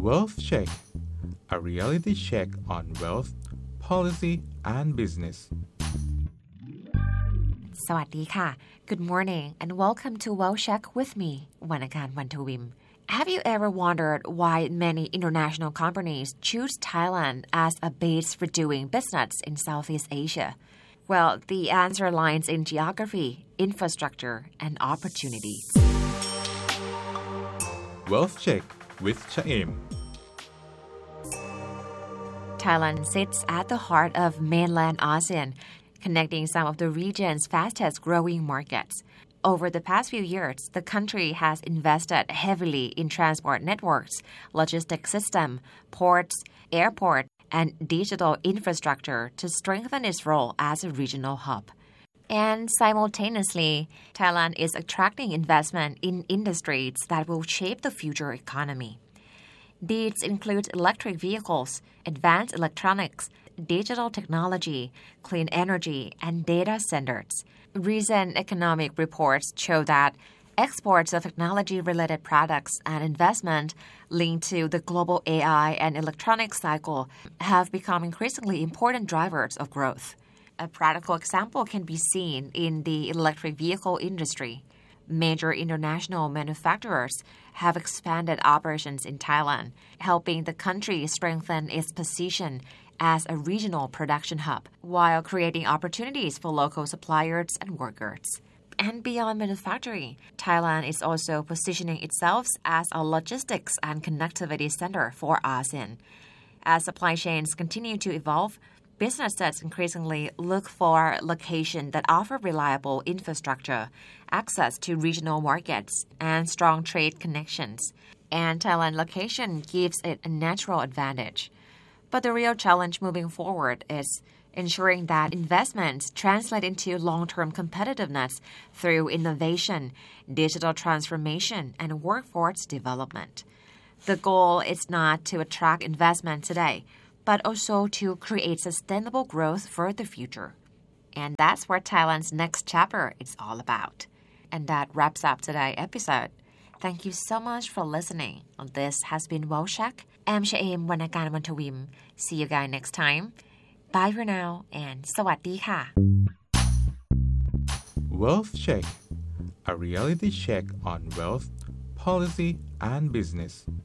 Wealth Check, a reality check on wealth, policy, and business. สวัสดีค่ะ Good morning and welcome to Wealth Check with me วรรณการ วรรณทวิม Have you ever wondered why many international companies choose Thailand as a base for doing business in Southeast Asia? Well, the answer lies in geography, infrastructure, and opportunities. Wealth Check with Chaim. Thailand sits at the heart of mainland ASEAN, connecting some of the region's fastest growing markets. Over the past few years, the country has invested heavily in transport networks, logistics system, ports, airport, and digital infrastructure to strengthen its role as a regional hub. And simultaneously, Thailand is attracting investment in industries that will shape the future economy. These include electric vehicles, advanced electronics, digital technology, clean energy, and data centers. Recent economic reports show that exports of technology-related products and investment linked to the global AI and electronics cycle have become increasingly important drivers of growth. A practical example can be seen in the electric vehicle industry. Major international manufacturers have expanded operations in Thailand, helping the country strengthen its position as a regional production hub, while creating opportunities for local suppliers and workers. And beyond manufacturing, Thailand is also positioning itself as a logistics and connectivity center for ASEAN. As supply chains continue to evolve, businesses increasingly look for locations that offer reliable infrastructure, access to regional markets, and strong trade connections. And Thailand's location gives it a natural advantage. But the real challenge moving forward is ensuring that investments translate into long-term competitiveness through innovation, digital transformation, and workforce development. The goal is not to attract investment today, but also to create sustainable growth for the future. And that's what Thailand's next chapter is all about. And that wraps up today's episode. Thank you so much for listening. This has been Wealth Check. I'm Chaim วรรณการ วรรณทวิม See you guys next time. Bye for now and สวัสดีค่ะ Wealth Check, a reality check on wealth, policy, and business.